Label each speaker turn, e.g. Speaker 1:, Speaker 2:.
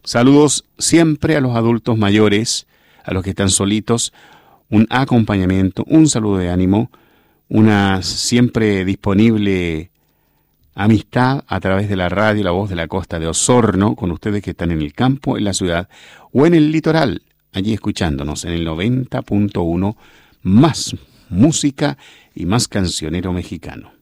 Speaker 1: Saludos siempre a los adultos mayores, a los que están solitos, un acompañamiento, un saludo de ánimo, una siempre disponible amistad a través de la radio La Voz de la Costa de Osorno, con ustedes que están en el campo, en la ciudad o en el litoral, allí escuchándonos en el 90.1, más música y más cancionero mexicano.